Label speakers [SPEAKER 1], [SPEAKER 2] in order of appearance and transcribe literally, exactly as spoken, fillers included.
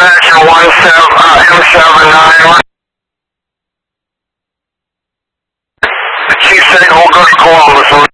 [SPEAKER 1] dispatcher one seven, uh, M seven nine. The chief said we'll go to Columbus.